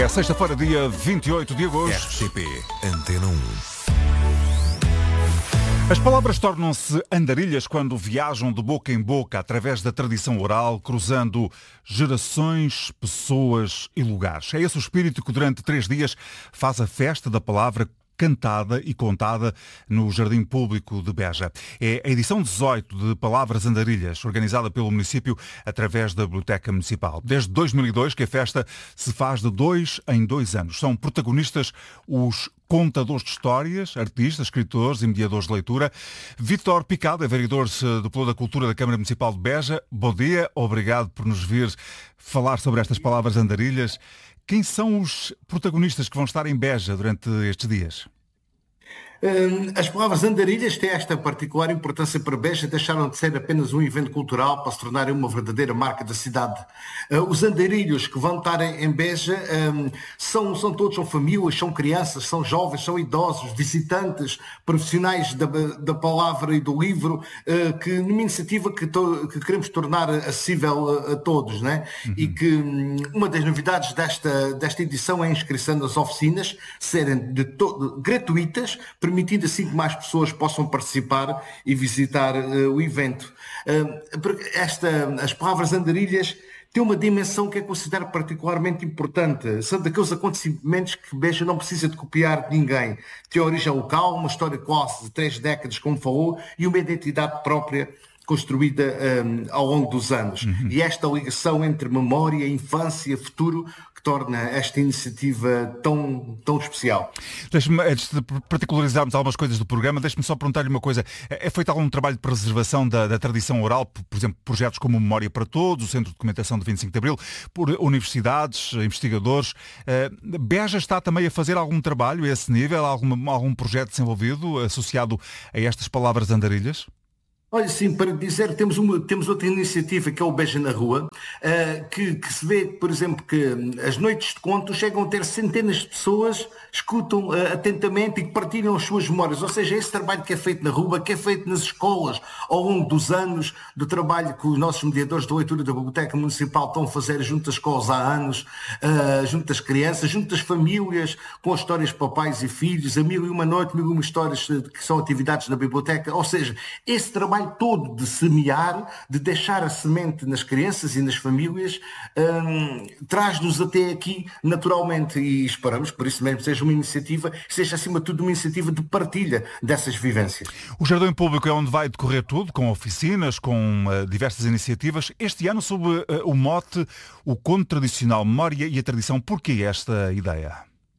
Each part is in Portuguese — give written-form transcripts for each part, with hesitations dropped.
É sexta-feira, dia 28 de agosto. RTP Antena 1. As palavras tornam-se andarilhas quando viajam de boca em boca através da tradição oral, cruzando gerações, pessoas e lugares. É esse o espírito que durante 3 dias faz a festa da palavra cantada e contada no Jardim Público de Beja. É a edição 18 de Palavras Andarilhas, organizada pelo município através da Biblioteca Municipal. Desde 2002 que a festa se faz de 2 em 2 anos. São protagonistas os contadores de histórias, artistas, escritores e mediadores de leitura. Vítor Picado é vereador do Polo da Cultura da Câmara Municipal de Beja. Bom dia, obrigado por nos vir falar sobre estas palavras andarilhas. Quem são os protagonistas que vão estar em Beja durante estes dias? As palavras andarilhas têm esta particular importância para Beja, deixaram de ser apenas um evento cultural para se tornarem uma verdadeira marca da cidade. Os andarilhos que vão estar em Beja são famílias, são crianças, são jovens, são idosos, visitantes, profissionais da palavra e do livro, que numa iniciativa que queremos tornar acessível a todos, né? E que uma das novidades desta edição é a inscrição das oficinas serem gratuitas, permitindo assim que mais pessoas possam participar e visitar o evento. As palavras andarilhas têm uma dimensão que é considerada particularmente importante. São daqueles acontecimentos que Beja não precisa de copiar de ninguém. Tem origem local, uma história quase de 3 décadas, como falou, e uma identidade própria construída ao longo dos anos. E esta ligação entre memória, infância, futuro, que torna esta iniciativa tão especial. Antes de particularizarmos algumas coisas do programa, deixe-me só perguntar-lhe uma coisa. É feito algum trabalho de preservação da tradição oral, por exemplo, projetos como Memória para Todos, o Centro de Documentação do 25 de Abril, por universidades, investigadores? Beja está também a fazer algum trabalho a esse nível? Algum projeto desenvolvido associado a estas palavras andarilhas? Olha, sim, para dizer, temos outra iniciativa que é o Beja na Rua, que se vê, por exemplo, que as noites de contos chegam a ter centenas de pessoas, escutam atentamente e que partilham as suas memórias. Ou seja, esse trabalho que é feito na rua, que é feito nas escolas, ao longo dos anos, do trabalho que os nossos mediadores de leitura da Biblioteca Municipal estão a fazer junto às escolas há anos, junto às crianças, junto às famílias, com as histórias para pais e filhos, a 1001 noite, 1001 histórias que são atividades na biblioteca. Ou seja, esse trabalho todo de semear, de deixar a semente nas crianças e nas famílias, traz-nos até aqui naturalmente, e esperamos por isso mesmo seja uma iniciativa, seja acima de tudo uma iniciativa de partilha dessas vivências. O Jardim Público é onde vai decorrer tudo, com oficinas, com diversas iniciativas. Este ano sob o mote O Conto Tradicional, Memória e a Tradição. Porquê esta ideia?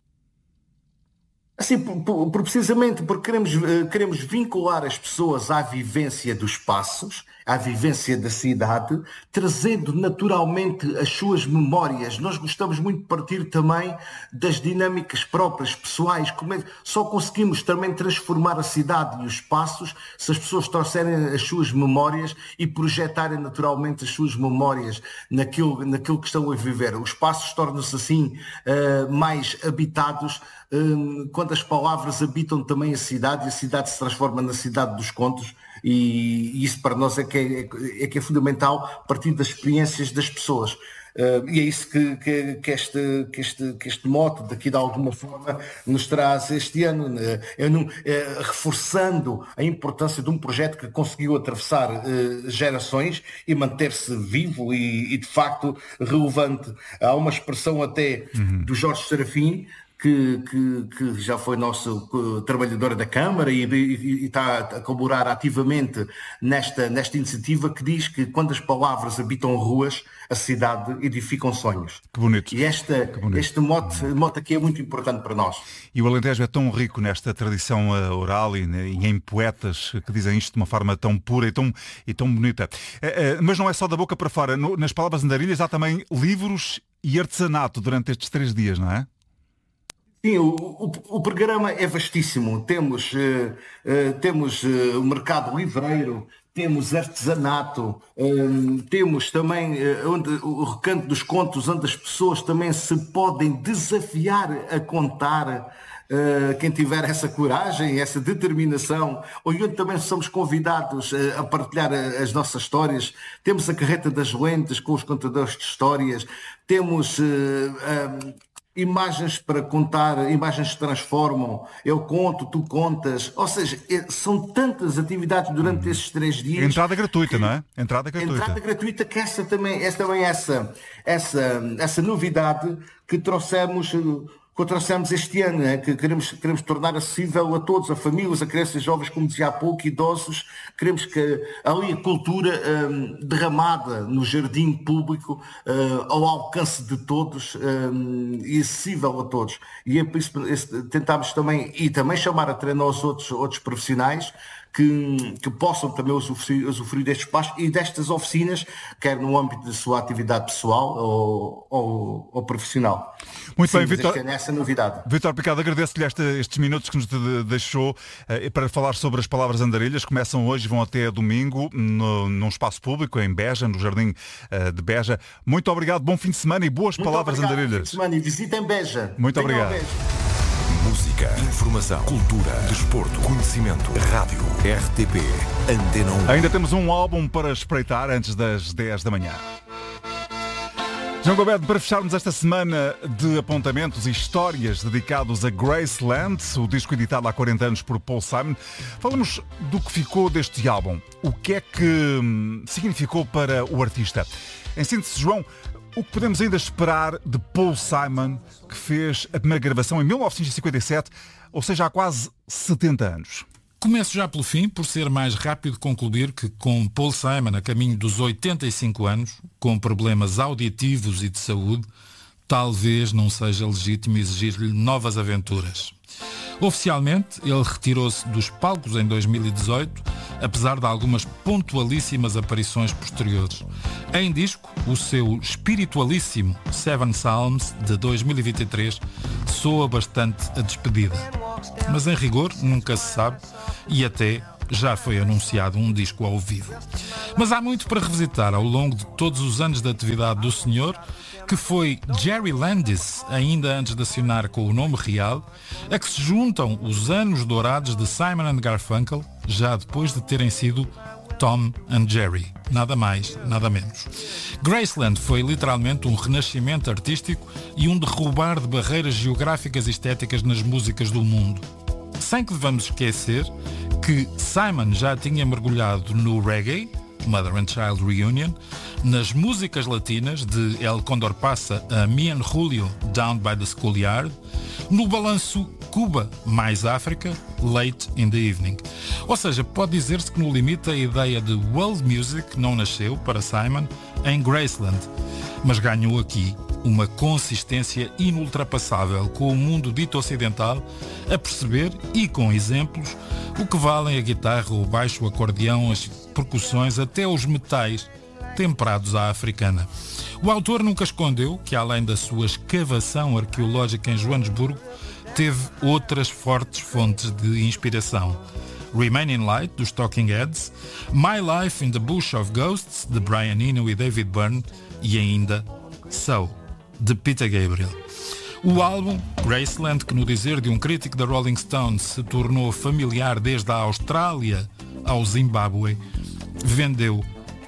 Assim, precisamente porque queremos vincular as pessoas à vivência dos espaços, à vivência da cidade, trazendo naturalmente as suas memórias. Nós gostamos muito de partir também das dinâmicas próprias, pessoais, como só conseguimos também transformar a cidade e os espaços se as pessoas trouxerem as suas memórias e projetarem naturalmente as suas memórias naquilo que estão a viver. Os espaços tornam-se assim mais habitados, quando as palavras habitam também a cidade e a cidade se transforma na cidade dos contos, e isso para nós é que é fundamental, partir das experiências das pessoas. E é isso que este mote daqui de alguma forma nos traz este ano, reforçando a importância de um projeto que conseguiu atravessar gerações e manter-se vivo e de facto relevante. Há uma expressão até do Jorge Serafim, que já foi nosso trabalhador da Câmara e está a colaborar ativamente nesta iniciativa, que diz que quando as palavras habitam ruas, a cidade edificam sonhos. Que bonito. E este mote aqui é muito importante para nós. E o Alentejo é tão rico nesta tradição oral e em poetas que dizem isto de uma forma tão pura e tão bonita. Mas não é só da boca para fora. Nas palavras andarilhas há também livros e artesanato durante estes 3 dias, não é? Sim, o programa é vastíssimo. Temos o mercado livreiro, temos artesanato, temos também o recanto dos contos, onde as pessoas também se podem desafiar a contar, quem tiver essa coragem, essa determinação, onde também somos convidados a partilhar as nossas histórias. Temos a Carreta das Lentes com os contadores de histórias, temos imagens para contar, imagens que transformam, eu conto, tu contas, ou seja, são tantas atividades durante esses 3 dias. Entrada gratuita, não é? Entrada gratuita, que essa também essa novidade que trouxemos este ano, né? Que queremos tornar acessível a todos, a famílias, a crianças, jovens, como dizia há pouco, idosos. Queremos que ali a cultura derramada no jardim público, ao alcance de todos e acessível a todos. E é por isso que tentámos também chamar a treinar os outros profissionais que possam também usufruir deste espaço e destas oficinas, quer no âmbito da sua atividade pessoal ou profissional. Muito bem, Vítor. É essa novidade. Vítor Picado, agradeço-lhe estes minutos que nos deixou para falar sobre as palavras andarilhas. Começam hoje e vão até domingo num espaço público em Beja, no Jardim de Beja. Muito obrigado, bom fim de semana e boas palavras andarilhas. Bom fim de semana e visitem Beja. Muito obrigado. Música, informação, cultura, desporto, conhecimento, rádio, RTP, Antena 1. Ainda temos um álbum para espreitar antes das 10 da manhã. João Gilberto, para fecharmos esta semana de apontamentos e histórias dedicados a Graceland, o disco editado há 40 anos por Paul Simon, falamos do que ficou deste álbum. O que é que significou para o artista? Em síntese, João, o que podemos ainda esperar de Paul Simon, que fez a primeira gravação em 1957, ou seja, há quase 70 anos? Começo já pelo fim, por ser mais rápido concluir que com Paul Simon a caminho dos 85 anos, com problemas auditivos e de saúde, talvez não seja legítimo exigir-lhe novas aventuras. Oficialmente, ele retirou-se dos palcos em 2018, apesar de algumas pontualíssimas aparições posteriores. Em disco, o seu espiritualíssimo Seven Psalms de 2023 soa bastante a despedida. Mas em rigor, nunca se sabe, e até já foi anunciado um disco ao vivo. Mas há muito para revisitar ao longo de todos os anos de atividade do senhor, que foi Jerry Landis, ainda antes de assinar com o nome real, a que se juntam os anos dourados de Simon and Garfunkel, já depois de terem sido Tom and Jerry. Nada mais, nada menos. Graceland foi literalmente um renascimento artístico e um derrubar de barreiras geográficas e estéticas nas músicas do mundo. Sem que devamos esquecer que Simon já tinha mergulhado no reggae, Mother and Child Reunion, nas músicas latinas de El Condor Passa a Me and Julio, Down by the Schoolyard, no balanço Cuba mais África, Late in the Evening. Ou seja, pode dizer-se que no limite a ideia de world music não nasceu para Simon em Graceland, mas ganhou aqui uma consistência inultrapassável com o mundo dito ocidental a perceber, e com exemplos, o que valem a guitarra, o baixo, o acordeão, as percussões, até os metais temperados à africana. O autor nunca escondeu que, além da sua escavação arqueológica em Joanesburgo, teve outras fortes fontes de inspiração. Remain in Light, dos Talking Heads, My Life in the Bush of Ghosts, de Brian Eno e David Byrne, e ainda So, de Peter Gabriel. O álbum, Graceland, que no dizer de um crítico da Rolling Stone se tornou familiar desde a Austrália ao Zimbábue, vendeu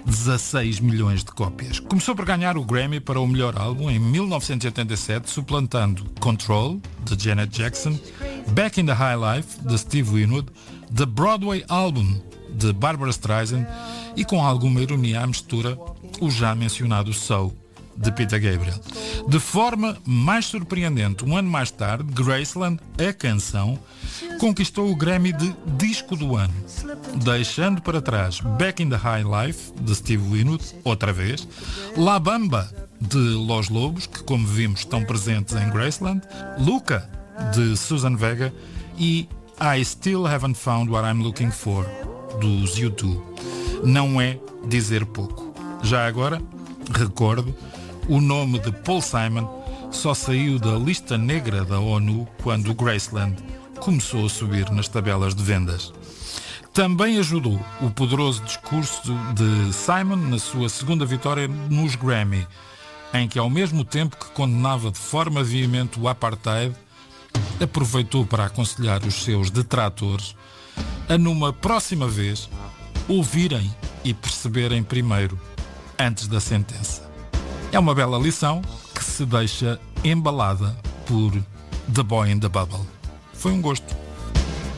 16 milhões de cópias. Começou por ganhar o Grammy para o melhor álbum em 1987, suplantando Control, de Janet Jackson, Back in the High Life, de Steve Winwood, The Broadway Album, de Barbra Streisand, e com alguma ironia à mistura, o já mencionado So, de Peter Gabriel. De forma mais surpreendente, um ano mais tarde, Graceland, a canção, conquistou o Grammy de Disco do Ano, deixando para trás Back in the High Life, de Steve Winwood, outra vez, La Bamba, de Los Lobos, que como vimos estão presentes em Graceland, Luca, de Suzanne Vega, e I Still Haven't Found What I'm Looking For, dos U2. Não é dizer pouco. Já agora, recordo, o nome de Paul Simon só saiu da lista negra da ONU quando o Graceland começou a subir nas tabelas de vendas. Também ajudou o poderoso discurso de Simon na sua segunda vitória nos Grammy, em que, ao mesmo tempo que condenava de forma veemente o apartheid, aproveitou para aconselhar os seus detratores a, numa próxima vez, ouvirem e perceberem primeiro, antes da sentença. É uma bela lição que se deixa embalada por The Boy in the Bubble. Foi um gosto.